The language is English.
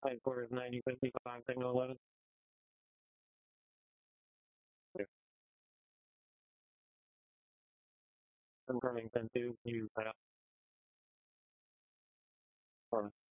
Headquarters 9055, signal 11. Confirming 10-2, you cut out.